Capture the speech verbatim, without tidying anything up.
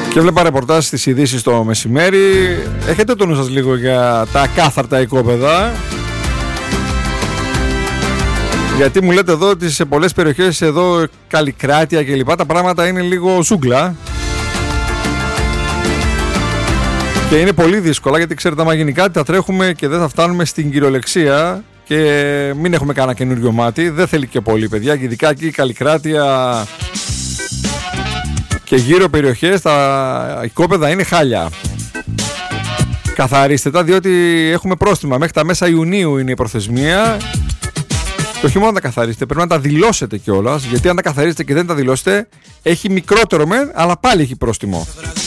Και βλέπα ρεπορτάζ στις ειδήσεις το μεσημέρι. Έχετε το νου σας λίγο για τα ακάθαρτα οικόπεδα? Γιατί μου λέτε εδώ ότι σε πολλές περιοχές εδώ, Καλλικράτεια και λοιπά, τα πράγματα είναι λίγο ζούγκλα. Και είναι πολύ δύσκολα, γιατί ξέρετε, άμα γίνει κάτι θα τρέχουμε και δεν θα φτάνουμε στην κυριολεξία. Και μην έχουμε κανένα καινούριο μάτι. Δεν θέλει και πολύ, παιδιά. Και ειδικά εκεί η Καλλικράτεια και γύρω περιοχές τα οικόπεδα είναι χάλια. Καθαρίστε τα, διότι έχουμε πρόστιμα. Μέχρι τα μέσα Ιουνίου είναι η προθεσμία. Και όχι μόνο να τα καθαρίσετε, πρέπει να τα δηλώσετε κιόλας. Γιατί αν τα καθαρίσετε και δεν τα δηλώσετε, έχει μικρότερο μεν, αλλά πάλι έχει πρόστιμο.